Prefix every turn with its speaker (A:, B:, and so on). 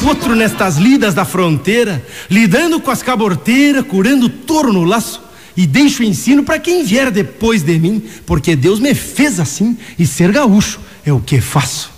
A: potro nestas lidas da fronteira, lidando com as caborteiras, curando touro no laço, e deixo o ensino para quem vier depois de mim, porque Deus me fez assim, e ser gaúcho é o que faço.